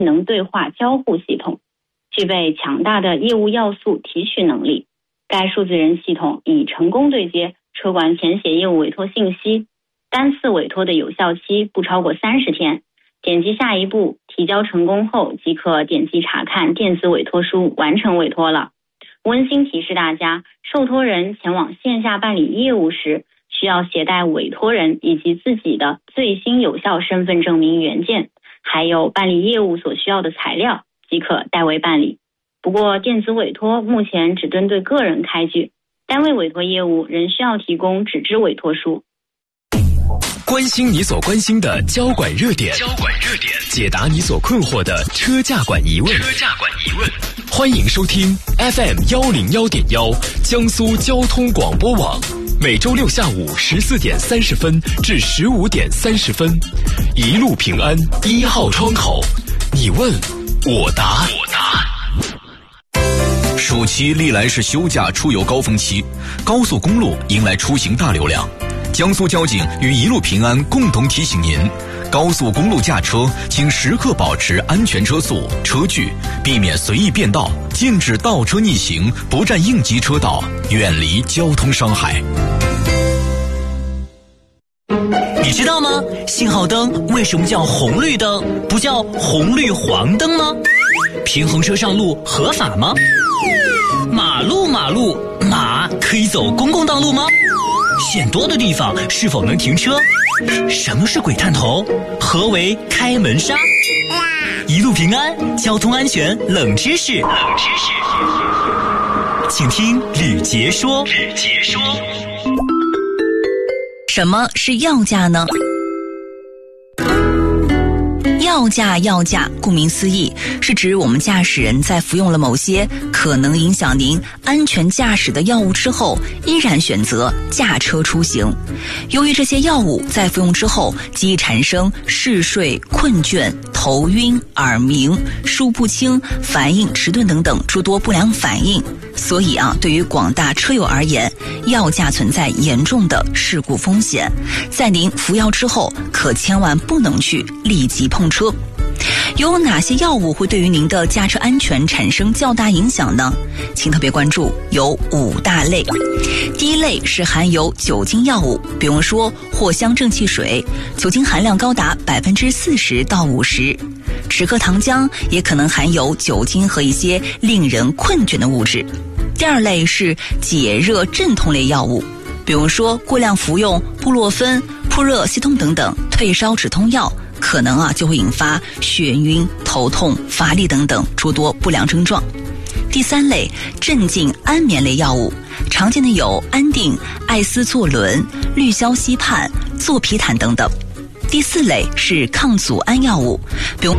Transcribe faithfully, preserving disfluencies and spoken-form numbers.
能对话交互系统，具备强大的业务要素提取能力。该数字人系统已成功对接车管填写业务委托信息，单次委托的有效期不超过三十天。点击下一步，提交成功后即可点击查看电子委托书，完成委托了。温馨提示大家，受托人前往线下办理业务时，需要携带委托人以及自己的最新有效身份证明原件，还有办理业务所需要的材料，即可代为办理。不过，电子委托目前只针对个人开具，单位委托业务仍需要提供纸质委托书。 关心你所关心的交管热点，交管热点，解答你所困惑的车驾管疑问，车驾管疑问。欢迎收听 F M 幺零幺点幺江苏交通广播网，每周六下午十四点三十分至十五点三十分，一路平安一号窗口，你问我答，我答。 暑期历来是休假出游高峰期，高速公路迎来出行大流量。江苏交警与一路平安共同提醒您，高速公路驾车请时刻保持安全车速、车距，避免随意变道，禁止倒车逆行，不占应急车道，远离交通伤害。 你知道吗？信号灯为什么叫红绿灯，不叫红绿黄灯吗？平衡车上路合法吗？马路马路，马可以走公共道路吗？线多的地方是否能停车？什么是鬼探头？何为开门杀？一路平安，交通安全冷知识。冷知识，请听吕杰说。吕杰说， 什么是药驾呢？药驾药驾顾名思义，是指我们驾驶人在服用了某些可能影响您安全驾驶的药物之后，依然选择驾车出行。由于这些药物在服用之后极易产生嗜睡、困倦、头晕、耳鸣、数不清、反应迟钝等等诸多不良反应，所以啊，对于广大车友而言，药驾存在严重的事故风险。在您服药之后，可千万不能去立即碰车。有哪些药物会对于您的驾车安全产生较大影响呢？请特别关注有五大类。第一类是含有酒精药物，比如说藿香正气水，酒精含量高达百分之四十到五十。止咳糖浆也可能含有酒精和一些令人困倦的物质。第二类是解热镇痛类药物，比如说过量服用布洛芬、扑热息痛等等退烧止痛药，可能啊就会引发眩晕、头痛、乏力等等诸多不良症状。第三类镇静安眠类药物，常见的有安定、艾司唑仑、氯硝西泮、唑皮坦等等。第四类是抗组胺药物，比如